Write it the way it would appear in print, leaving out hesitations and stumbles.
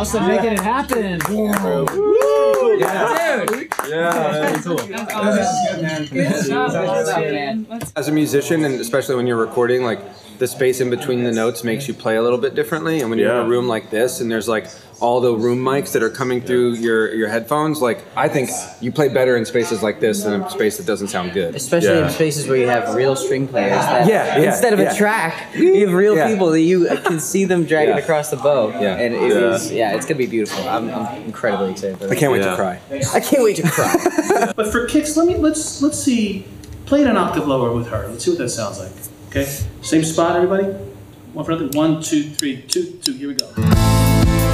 Awesome, making it happen. Yeah. Dude. Yeah. Cool. As a musician, and especially when you're recording, like the space in between the notes makes you play a little bit differently. And when you're in a room like this, and there's like all the room mics that are coming through your headphones, like I think you play better in spaces like this than a space that doesn't sound good. Especially in spaces where you have real string players. That instead of a track, you have real people that you can see them dragging across the bow. Yeah. And it is, it's gonna be beautiful. I'm incredibly excited for that. I can't wait to cry. I can't wait to cry. But for kicks, let's see. Play it an octave lower with her. Let's see what that sounds like. Okay. Same spot, everybody. One for nothing. 1, 2, 3, 2, 2. Here we go.